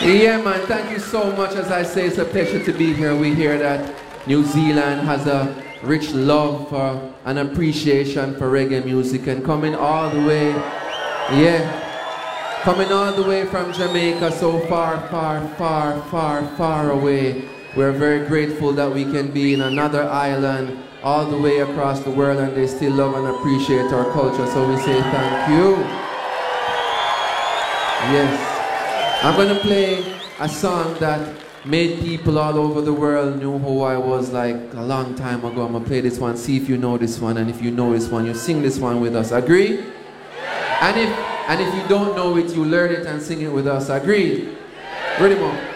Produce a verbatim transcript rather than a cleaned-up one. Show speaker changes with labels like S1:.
S1: Yeah, man, thank you so much. As I say, it's a pleasure to be here. We hear that New Zealand has a rich love for and appreciation for reggae music, and coming all the way, yeah, coming all the way from Jamaica, so far, far, far, far, far away. We're very grateful that we can be in another island all the way across the world, and they still love and appreciate our culture, so we say thank you. Yes. I'm going to play a song that made people all over the world know who I was like a long time ago. I'm going to play this one, see if you know this one, and if you know this one, you sing this one with us. Agree? And if, and if you don't know it, you learn it and sing it with us. Agree? Ready, Mom?